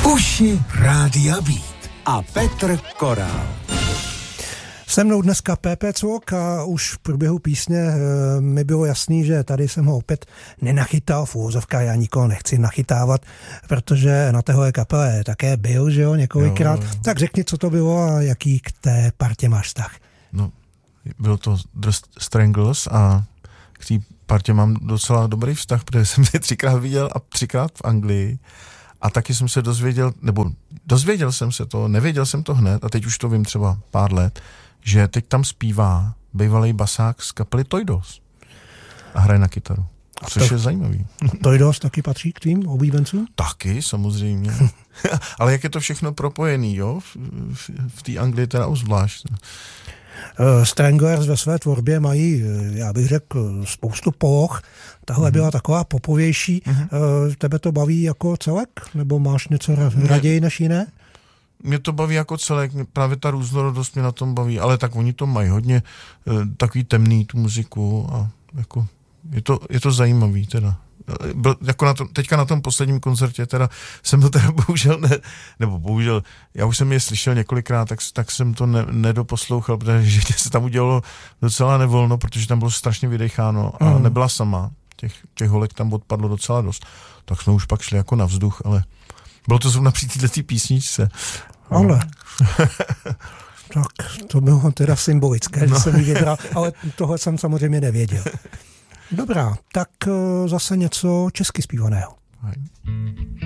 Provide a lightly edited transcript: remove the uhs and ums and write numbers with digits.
Uši Rádia Beat a Petr Korál. Se mnou dneska Pepe Cvok a už v průběhu písně mi bylo jasný, že tady jsem ho opět nenachytal v úvozovkách, já nikoho nechci nachytávat, protože na téhle kapele také byl, že jo, několikrát. Jo. Tak řekni, co to bylo a jaký k té partě máš vztah. No, bylo to The Strangles a k té partě mám docela dobrý vztah, protože jsem je 3krát viděl a 3krát v Anglii. A taky jsem se dozvěděl jsem se to, nevěděl jsem to hned a teď už to vím třeba pár let, že teď tam zpívá bývalý basák z kapely Toy Dolls a hraje na kytaru, což je zajímavý. Toy Dolls taky patří k tvým oblíbencům? Taky, samozřejmě. Ale jak je to všechno propojený, jo? V té Anglii teda zvlášť. Stranglers ve své tvorbě mají, já bych řekl, spoustu poloh. Tahle byla taková popovější. Tebe to baví jako celek? Nebo máš něco raději než jiné? Mě to baví jako celek, právě ta různorodost mě na tom baví, ale tak oni to mají hodně takový temný, tu muziku a jako je to zajímavý teda. Jako teďka na tom posledním koncertě teda jsem to teda bohužel, já už jsem je slyšel několikrát, tak jsem to nedoposlouchal, protože se tam udělalo docela nevolno, protože tam bylo strašně vydecháno a nebyla sama. Těch holek tam odpadlo docela dost. Tak jsme už pak šli jako na vzduch, ale bylo to zrovna při této písničce. Ale tak to bylo teda symbolické, že jsem ji vybral, ale tohle jsem samozřejmě nevěděl. Dobrá, tak zase něco česky zpívaného.